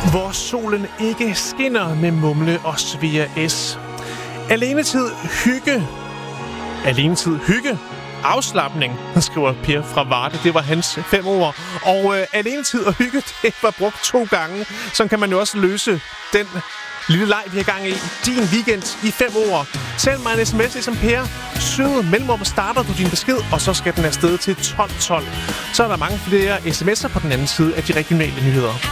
Hvor solen ikke skinner med Mumle og Svea S. Alenetid, hygge, afslapning, skriver Per fra Varde. Det var hans 5 ord. Og alenetid og hygge, det var brugt 2 gange. Så kan man jo også løse den lille leg, vi har gang i. Din weekend i 5 ord. Send mig en sms som Per. Søde mellemrum starter du din besked, og så skal den afsted til 12.12. Så er der mange flere sms'er på den anden side af de regionale nyheder.